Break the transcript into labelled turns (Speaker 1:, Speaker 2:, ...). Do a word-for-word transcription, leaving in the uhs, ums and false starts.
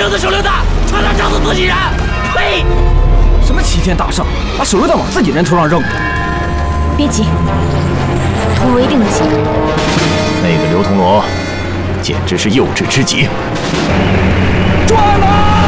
Speaker 1: 扔的手榴弹，差点炸死自己人！呸！
Speaker 2: 什么齐天大圣，把手榴弹往自己人头上扔？
Speaker 3: 别急，铜锣一定能行的。
Speaker 4: 那个刘铜锣，简直是幼稚之极。
Speaker 2: 转啊！